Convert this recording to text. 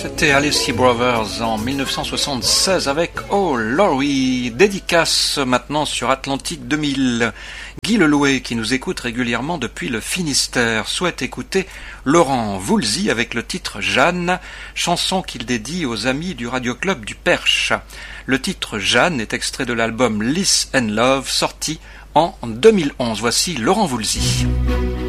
C'était Alessi Brothers en 1976 avec Oh Laurie. Dédicace maintenant sur Atlantique 2000. Guy Lelouet, qui nous écoute régulièrement depuis le Finistère, souhaite écouter Laurent Voulzy avec le titre Jeanne, chanson qu'il dédie aux amis du Radio Club du Perche. Le titre Jeanne est extrait de l'album Lice and Love, sorti en 2011. Voici Laurent Voulzy.